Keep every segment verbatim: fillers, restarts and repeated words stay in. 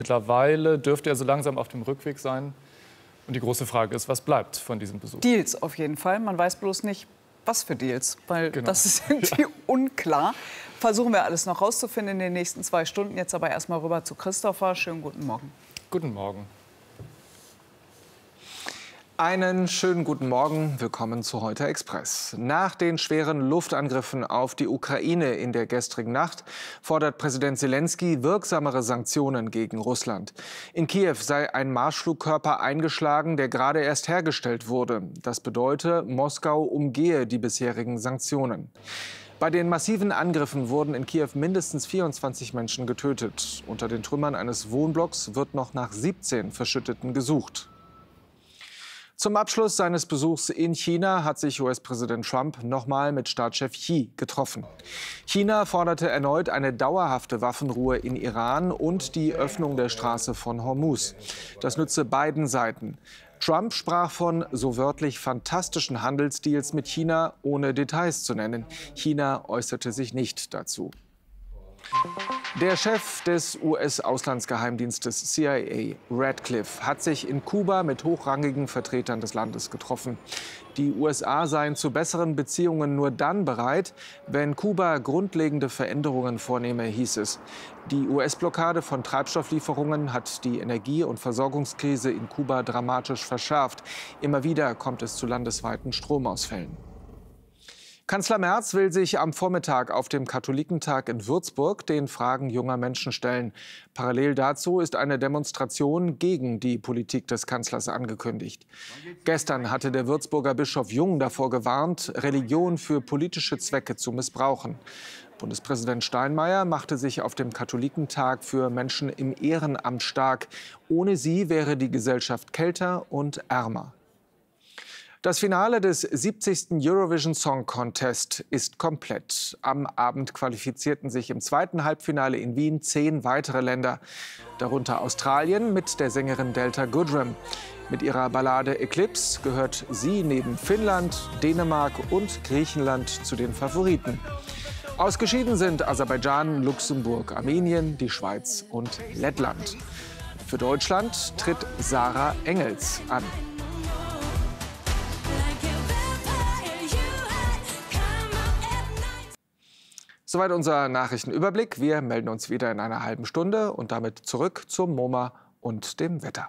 Mittlerweile dürfte er so langsam auf dem Rückweg sein. Und die große Frage ist, was bleibt von diesem Besuch? Deals auf jeden Fall. Man weiß bloß nicht, was für Deals, weil Genau. das ist irgendwie Ja. unklar. Versuchen wir alles noch rauszufinden in den nächsten zwei Stunden. Jetzt aber erst mal rüber zu Christopher. Schönen guten Morgen. Guten Morgen. Einen schönen guten Morgen. Willkommen zu Heute Express. Nach den schweren Luftangriffen auf die Ukraine in der gestrigen Nacht fordert Präsident Selenskyj wirksamere Sanktionen gegen Russland. In Kiew sei ein Marschflugkörper eingeschlagen, der gerade erst hergestellt wurde. Das bedeutet, Moskau umgehe die bisherigen Sanktionen. Bei den massiven Angriffen wurden in Kiew mindestens vierundzwanzig Menschen getötet. Unter den Trümmern eines Wohnblocks wird noch nach siebzehn Verschütteten gesucht. Zum Abschluss seines Besuchs in China hat sich U S-Präsident Trump nochmal mit Staatschef Xi getroffen. China forderte erneut eine dauerhafte Waffenruhe in Iran und die Öffnung der Straße von Hormuz. Das nütze beiden Seiten. Trump sprach von so wörtlich fantastischen Handelsdeals mit China, ohne Details zu nennen. China äußerte sich nicht dazu. Der Chef des U S-Auslandsgeheimdienstes C I A, Radcliffe, hat sich in Kuba mit hochrangigen Vertretern des Landes getroffen. Die U S A seien zu besseren Beziehungen nur dann bereit, wenn Kuba grundlegende Veränderungen vornehme, hieß es. Die U S-Blockade von Treibstofflieferungen hat die Energie- und Versorgungskrise in Kuba dramatisch verschärft. Immer wieder kommt es zu landesweiten Stromausfällen. Kanzler Merz will sich am Vormittag auf dem Katholikentag in Würzburg den Fragen junger Menschen stellen. Parallel dazu ist eine Demonstration gegen die Politik des Kanzlers angekündigt. Gestern hatte der Würzburger Bischof Jung davor gewarnt, Religion für politische Zwecke zu missbrauchen. Bundespräsident Steinmeier machte sich auf dem Katholikentag für Menschen im Ehrenamt stark. Ohne sie wäre die Gesellschaft kälter und ärmer. Das Finale des siebzigsten Eurovision Song Contest ist komplett. Am Abend qualifizierten sich im zweiten Halbfinale in Wien zehn weitere Länder, darunter Australien mit der Sängerin Delta Goodrem. Mit ihrer Ballade Eclipse gehört sie neben Finnland, Dänemark und Griechenland zu den Favoriten. Ausgeschieden sind Aserbaidschan, Luxemburg, Armenien, die Schweiz und Lettland. Für Deutschland tritt Sarah Engels an. Soweit unser Nachrichtenüberblick. Wir melden uns wieder in einer halben Stunde und damit zurück zum MoMA und dem Wetter.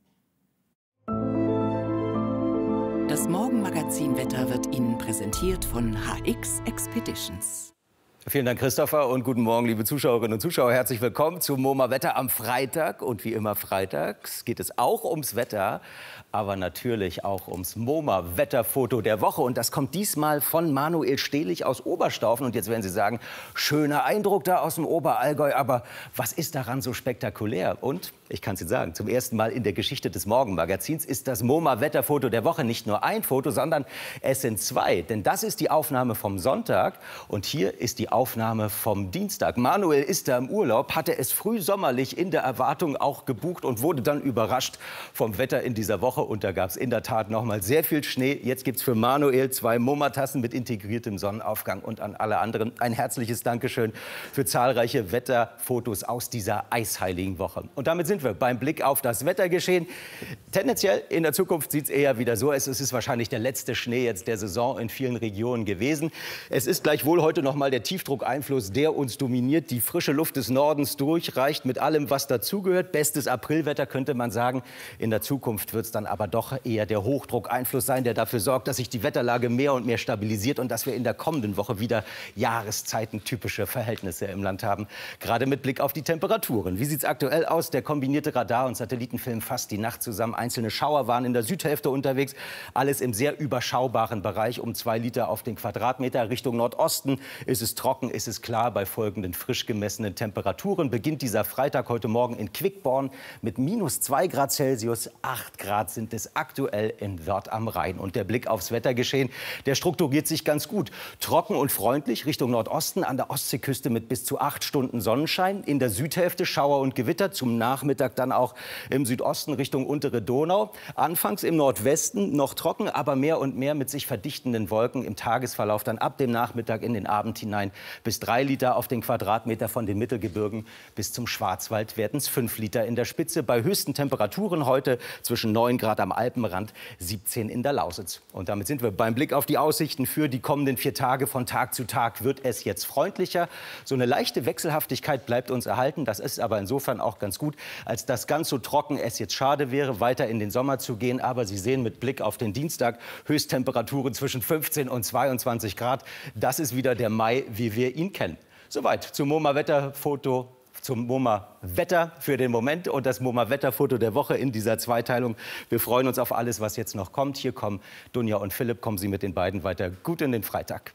Das Morgenmagazin Wetter wird Ihnen präsentiert von H X Expeditions. Vielen Dank, Christopher, und guten Morgen, liebe Zuschauerinnen und Zuschauer. Herzlich willkommen zum MoMA Wetter am Freitag. Und wie immer freitags geht es auch ums Wetter, aber natürlich auch ums MoMA Wetterfoto der Woche. Und das kommt diesmal von Manuel Stehlich aus Oberstaufen. Und jetzt werden Sie sagen, schöner Eindruck da aus dem Oberallgäu. Aber was ist daran so spektakulär? Und ich kann es Ihnen sagen, zum ersten Mal in der Geschichte des Morgenmagazins ist das MoMA Wetterfoto der Woche nicht nur ein Foto, sondern es sind zwei. Denn das ist die Aufnahme vom Sonntag und hier ist die Aufnahme vom Dienstag. Manuel ist da im Urlaub, hatte es frühsommerlich in der Erwartung auch gebucht und wurde dann überrascht vom Wetter in dieser Woche. Und da gab es in der Tat noch mal sehr viel Schnee. Jetzt gibt es für Manuel zwei MoMA-Tassen mit integriertem Sonnenaufgang. Und an alle anderen ein herzliches Dankeschön für zahlreiche Wetterfotos aus dieser eisheiligen Woche. Und damit sind wir beim Blick auf das Wettergeschehen. Tendenziell in der Zukunft sieht es eher wieder so aus. Es ist wahrscheinlich der letzte Schnee jetzt der Saison in vielen Regionen gewesen. Es ist gleichwohl heute noch mal der Tiefdruckeinfluss, der uns dominiert. Die frische Luft des Nordens durchreicht mit allem, was dazugehört. Bestes Aprilwetter, könnte man sagen. In der Zukunft wird es dann aber doch eher der Hochdruckeinfluss sein, der dafür sorgt, dass sich die Wetterlage mehr und mehr stabilisiert und dass wir in der kommenden Woche wieder jahreszeitentypische Verhältnisse im Land haben. Gerade mit Blick auf die Temperaturen. Wie sieht es aktuell aus? Der kombinierte Radar- und Satellitenfilm fasst die Nacht zusammen. Einzelne Schauer waren in der Südhälfte unterwegs. Alles im sehr überschaubaren Bereich, um zwei Liter auf den Quadratmeter. Richtung Nordosten ist es trocken, ist es klar. Bei folgenden frisch gemessenen Temperaturen beginnt dieser Freitag heute Morgen in Quickborn mit minus zwei Grad Celsius. acht Grad sind es aktuell in Wörth am Rhein. Und der Blick aufs Wettergeschehen, der strukturiert sich ganz gut. Trocken und freundlich Richtung Nordosten, an der Ostseeküste mit bis zu acht Stunden Sonnenschein. In der Südhälfte Schauer und Gewitter, zum Nachmittag dann auch im Südosten Richtung untere Donau. Anfangs im Nordwesten noch trocken, aber mehr und mehr mit sich verdichtenden Wolken. Im Tagesverlauf dann ab dem Nachmittag in den Abend hinein bis drei Liter auf den Quadratmeter, von den Mittelgebirgen bis zum Schwarzwald werden es fünf Liter in der Spitze. Bei höchsten Temperaturen heute zwischen neun Grad am Alpenrand, siebzehn in der Lausitz. Und damit sind wir beim Blick auf die Aussichten für die kommenden vier Tage. Von Tag zu Tag wird es jetzt freundlicher. So eine leichte Wechselhaftigkeit bleibt uns erhalten. Das ist aber insofern auch ganz gut, als dass ganz so trocken es jetzt schade wäre, weiter in den Sommer zu gehen. Aber Sie sehen mit Blick auf den Dienstag Höchsttemperaturen zwischen fünfzehn und zweiundzwanzig Grad. Das ist wieder der Mai, wie wir ihn kennen. Soweit zum MoMA-Wetterfoto. Zum MoMA-Wetter für den Moment und das MoMA-Wetterfoto der Woche in dieser Zweiteilung. Wir freuen uns auf alles, was jetzt noch kommt. Hier kommen Dunja und Philipp. Kommen Sie mit den beiden weiter gut in den Freitag.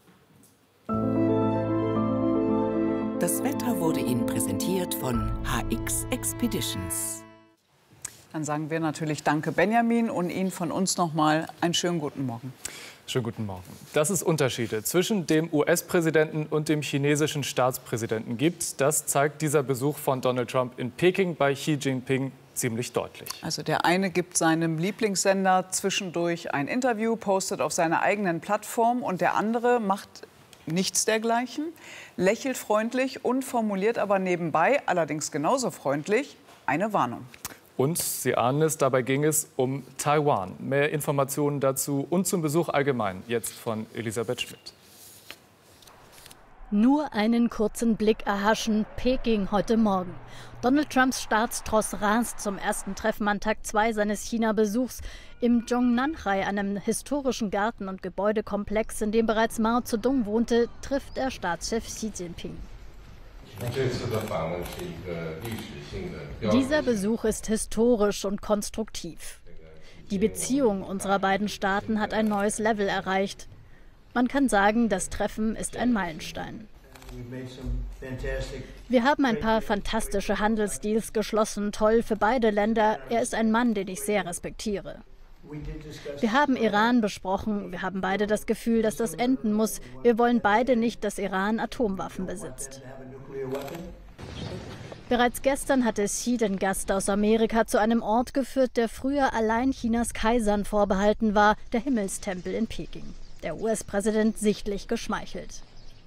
Das Wetter wurde Ihnen präsentiert von H X Expeditions. Dann sagen wir natürlich Danke, Benjamin, und Ihnen von uns noch mal einen schönen guten Morgen. Schönen guten Morgen. Dass es Unterschiede zwischen dem U S-Präsidenten und dem chinesischen Staatspräsidenten gibt, das zeigt dieser Besuch von Donald Trump in Peking bei Xi Jinping ziemlich deutlich. Also der eine gibt seinem Lieblingssender zwischendurch ein Interview, postet auf seiner eigenen Plattform, und der andere macht nichts dergleichen, lächelt freundlich und formuliert aber nebenbei, allerdings genauso freundlich, eine Warnung. Und Sie ahnen es, dabei ging es um Taiwan. Mehr Informationen dazu und zum Besuch allgemein jetzt von Elisabeth Schmidt. Nur einen kurzen Blick erhaschen, Peking heute Morgen. Donald Trumps Staatstross rast zum ersten Treffen an Tag zwei seines China-Besuchs im Zhongnanhai, einem historischen Garten- und Gebäudekomplex, in dem bereits Mao Zedong wohnte, trifft er Staatschef Xi Jinping. Dieser Besuch ist historisch und konstruktiv. Die Beziehung unserer beiden Staaten hat ein neues Level erreicht. Man kann sagen, das Treffen ist ein Meilenstein. Wir haben ein paar fantastische Handelsdeals geschlossen, toll für beide Länder. Er ist ein Mann, den ich sehr respektiere. Wir haben Iran besprochen. Wir haben beide das Gefühl, dass das enden muss. Wir wollen beide nicht, dass Iran Atomwaffen besitzt. Bereits gestern hatte Xi den Gast aus Amerika zu einem Ort geführt, der früher allein Chinas Kaisern vorbehalten war, der Himmelstempel in Peking. Der U S-Präsident sichtlich geschmeichelt.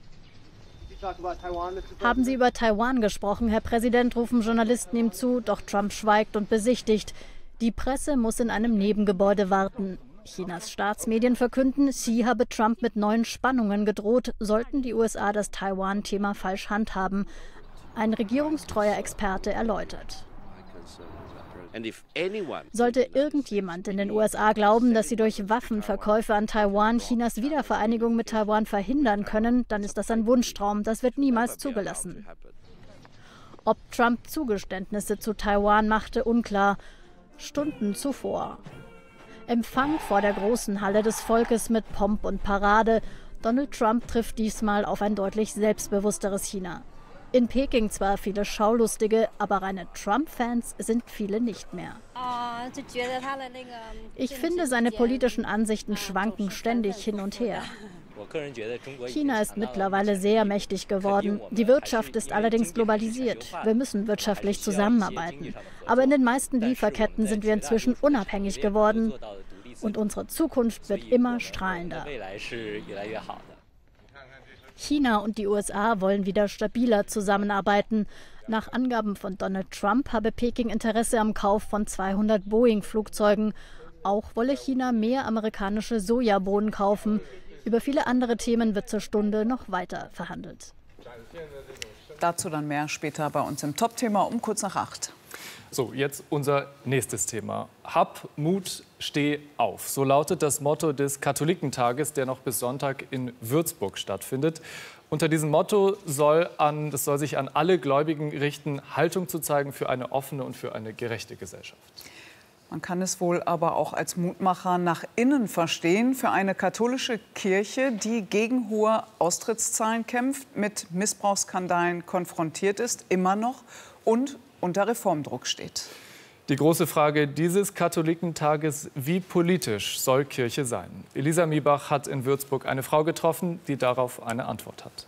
Haben Sie über Taiwan gesprochen, Herr Präsident, rufen Journalisten ihm zu, doch Trump schweigt und besichtigt. Die Presse muss in einem Nebengebäude warten. Chinas Staatsmedien verkünden, Xi habe Trump mit neuen Spannungen gedroht, sollten die U S A das Taiwan-Thema falsch handhaben. Ein regierungstreuer Experte erläutert. Sollte irgendjemand in den U S A glauben, dass sie durch Waffenverkäufe an Taiwan Chinas Wiedervereinigung mit Taiwan verhindern können, dann ist das ein Wunschtraum. Das wird niemals zugelassen. Ob Trump Zugeständnisse zu Taiwan machte, unklar. Stunden zuvor. Empfang vor der großen Halle des Volkes mit Pomp und Parade. Donald Trump trifft diesmal auf ein deutlich selbstbewussteres China. In Peking zwar viele Schaulustige, aber reine Trump-Fans sind viele nicht mehr. Ich finde, seine politischen Ansichten schwanken ständig hin und her. China ist mittlerweile sehr mächtig geworden. Die Wirtschaft ist allerdings globalisiert. Wir müssen wirtschaftlich zusammenarbeiten. Aber in den meisten Lieferketten sind wir inzwischen unabhängig geworden. Und unsere Zukunft wird immer strahlender. China und die U S A wollen wieder stabiler zusammenarbeiten. Nach Angaben von Donald Trump habe Peking Interesse am Kauf von zweihundert Boeing-Flugzeugen. Auch wolle China mehr amerikanische Sojabohnen kaufen. Über viele andere Themen wird zur Stunde noch weiter verhandelt. Dazu dann mehr später bei uns im Top-Thema um kurz nach acht. So, jetzt unser nächstes Thema. Hab Mut, steh auf. So lautet das Motto des Katholikentages, der noch bis Sonntag in Würzburg stattfindet. Unter diesem Motto soll, an, das soll sich an alle Gläubigen richten, Haltung zu zeigen für eine offene und für eine gerechte Gesellschaft. Man kann es wohl aber auch als Mutmacher nach innen verstehen für eine katholische Kirche, die gegen hohe Austrittszahlen kämpft, mit Missbrauchsskandalen konfrontiert ist, immer noch und unter Reformdruck steht. Die große Frage dieses Katholikentages: Wie politisch soll Kirche sein? Elisa Miebach hat in Würzburg eine Frau getroffen, die darauf eine Antwort hat.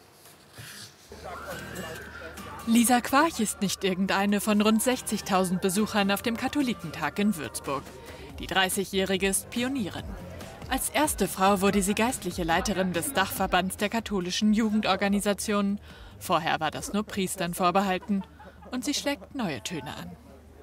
Lisa Quarch ist nicht irgendeine von rund sechzigtausend Besuchern auf dem Katholikentag in Würzburg. Die dreißigjährige ist Pionierin. Als erste Frau wurde sie geistliche Leiterin des Dachverbands der katholischen Jugendorganisationen. Vorher war das nur Priestern vorbehalten. Und sie schlägt neue Töne an.